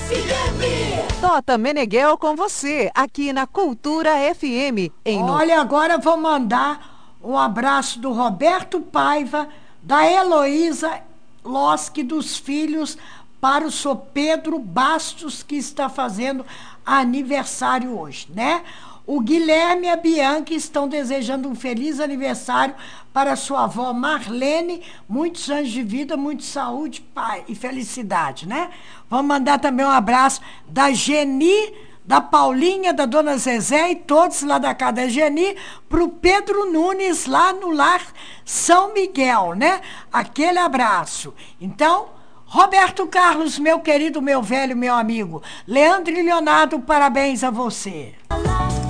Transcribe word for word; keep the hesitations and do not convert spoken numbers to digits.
M. Tota Meneghel com você, aqui na Cultura F M. Em Olha, agora vou mandar um abraço do Roberto Paiva, da Heloísa Losque dos Filhos, para o senhor Pedro Bastos, que está fazendo aniversário hoje, né? O Guilherme e a Bianca estão desejando um feliz aniversário para sua avó Marlene, muitos anos de vida, muita saúde, pai e felicidade, né? Vamos mandar também um abraço da Geni, da Paulinha, da Dona Zezé e todos lá da casa da Geni, para o Pedro Nunes, lá no Lar São Miguel, né? Aquele abraço. Então, Roberto Carlos, meu querido, meu velho, meu amigo. Leandro e Leonardo, parabéns a você.